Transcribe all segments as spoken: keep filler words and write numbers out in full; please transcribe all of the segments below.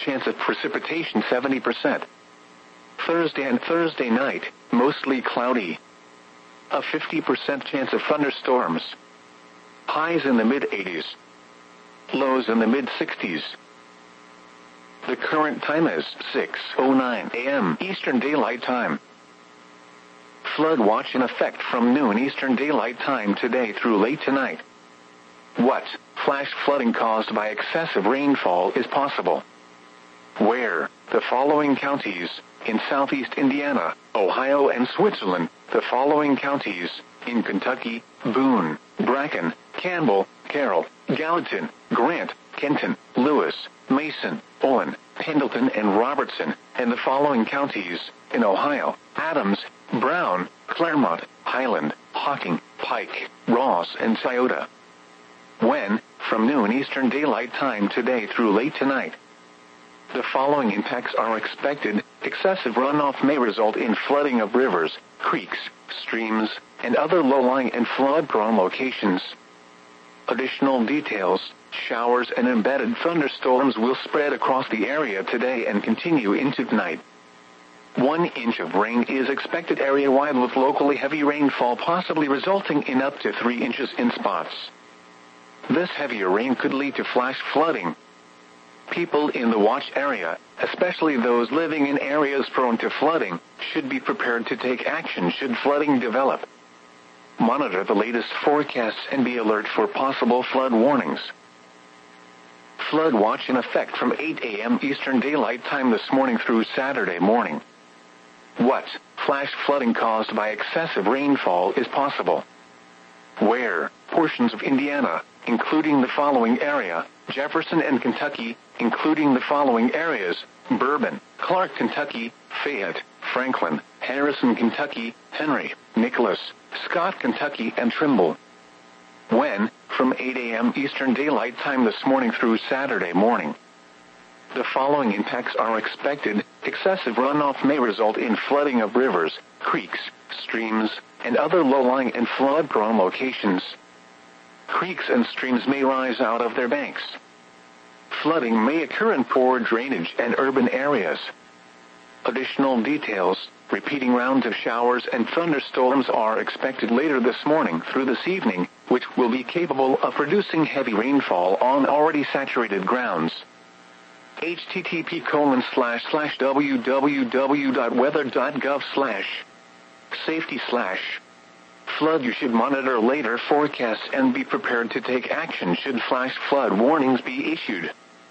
chance of precipitation seventy percent. Thursday and Thursday night, mostly cloudy. A fifty percent chance of thunderstorms. Highs in the mid eighties. Lows in the mid sixties. The current time is six oh nine a m Eastern Daylight Time. Flood watch in effect from noon Eastern Daylight Time today through late tonight. What flash flooding caused by excessive rainfall is possible? Where? The following counties: in southeast Indiana, Ohio, and Switzerland. The following counties: in Kentucky, Boone, Bracken, Campbell, Carroll, Gallatin, Grant, Kenton, Lewis, Mason, Owen, Pendleton, and Robertson. And the following counties: in Ohio: Adams, Brown, Claremont, Highland, Hocking, Pike, Ross, and Scioto. When? From noon Eastern Daylight Time today through late tonight. The following impacts are expected. Excessive runoff may result in flooding of rivers, creeks, streams, and other low-lying and flood-prone locations. Additional details: showers and embedded thunderstorms will spread across the area today and continue into tonight. One inch of rain is expected area-wide, with locally heavy rainfall possibly resulting in up to three inches in spots. This heavier rain could lead to flash flooding. People in the watch area, especially those living in areas prone to flooding, should be prepared to take action should flooding develop. Monitor the latest forecasts and be alert for possible flood warnings. Flood watch in effect from eight a m Eastern Daylight Time this morning through Saturday morning. What flash flooding caused by excessive rainfall is possible? Where? Portions of Indiana, including the following area: Jefferson and Kentucky, including the following areas: Bourbon, Clark, Kentucky, Fayette, Franklin, Harrison, Kentucky, Henry, Nicholas, Scott, Kentucky, and Trimble. When? From eight a m Eastern Daylight Time this morning through Saturday morning. The following impacts are expected. Excessive runoff may result in flooding of rivers, creeks, streams, and other low-lying and flood-prone locations. Creeks and streams may rise out of their banks. Flooding may occur in poor drainage and urban areas. Additional details: repeating rounds of showers and thunderstorms are expected later this morning through this evening, which will be capable of producing heavy rainfall on already saturated grounds. http colon slash slash www dot weather dot gov slash safety slash flood. You should monitor later forecasts and be prepared to take action should flash flood warnings be issued.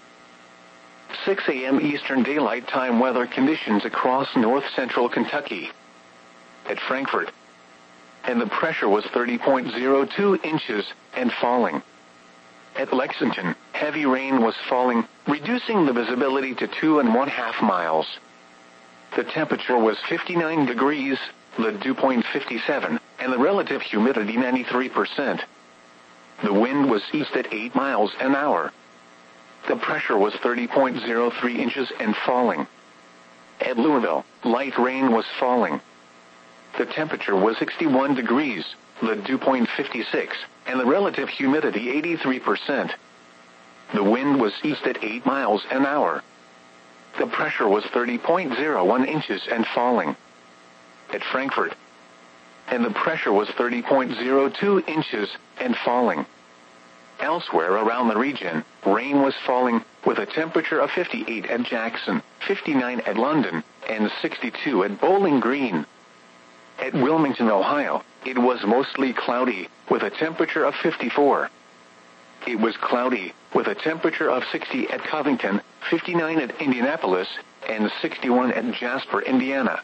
six a m Eastern Daylight Time weather conditions across north-central Kentucky. At Frankfort. And the pressure was thirty point zero two inches and falling. At Lexington, heavy rain was falling, reducing the visibility to two and one half miles. The temperature was fifty-nine degrees, the dew point fifty-seven, and the relative humidity ninety-three percent. The wind was east at eight miles an hour. The pressure was thirty point zero three inches and falling. At Louisville, light rain was falling. The temperature was sixty-one degrees, the dew point fifty-six, and the relative humidity eighty-three percent. The wind was east at eight miles an hour. The pressure was thirty point zero one inches and falling. At Frankfort. And the pressure was thirty point zero two inches and falling. Elsewhere around the region, rain was falling, with a temperature of fifty-eight at Jackson, fifty-nine at London, and sixty-two at Bowling Green. At Wilmington, Ohio, it was mostly cloudy, with a temperature of fifty-four. It was cloudy, with a temperature of sixty at Covington, fifty-nine at Indianapolis, and sixty-one at Jasper, Indiana.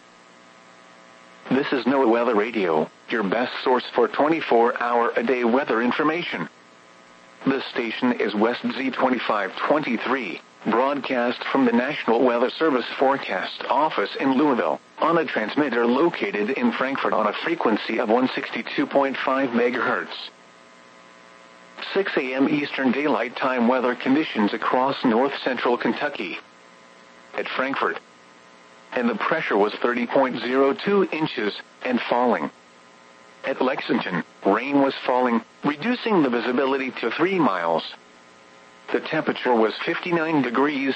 This is NOAA Weather Radio, your best source for twenty-four hour a day weather information. This station is West Z twenty-five twenty-three, broadcast from the National Weather Service Forecast Office in Louisville, on a transmitter located in Frankfort on a frequency of one sixty-two point five megahertz. six a m Eastern Daylight Time weather conditions across north-central Kentucky. At Frankfort. And the pressure was thirty point zero two inches and falling. At Lexington, rain was falling, reducing the visibility to three miles. The temperature was fifty-nine degrees